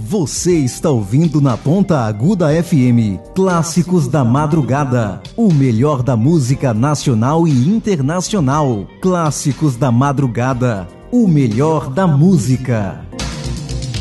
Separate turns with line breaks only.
Você está ouvindo na Ponta Aguda FM, Clássicos da Madrugada, o melhor da música nacional e internacional. Clássicos da Madrugada, o melhor da música.